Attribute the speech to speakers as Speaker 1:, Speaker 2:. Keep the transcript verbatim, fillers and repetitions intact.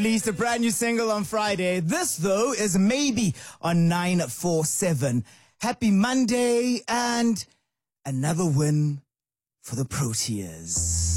Speaker 1: released a brand new single on Friday. This, though, is Maybe on nine four seven. Happy Monday and another win for the Proteas.